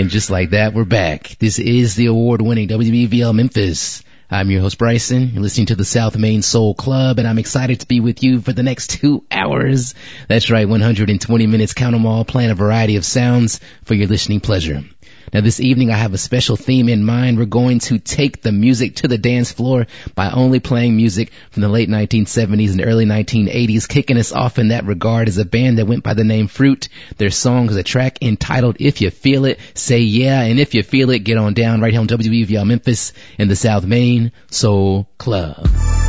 And just like that, we're back. This is the award-winning WBVL Memphis. I'm your host, Bryson. You're listening to the South Main Soul Club, and I'm excited to be with you for the next 2 hours. That's right, 120 minutes, count them all, playing a variety of sounds for your listening pleasure. Now, this evening, I have a special theme in mind. We're going to take the music to the dance floor by only playing music from the late 1970s and early 1980s. Kicking us off in that regard is a band that went by the name Fruit. Their song is a track entitled If You Feel It, Say Yeah. And if you feel it, get on down right here on WBVL Memphis in the South Main Soul Club.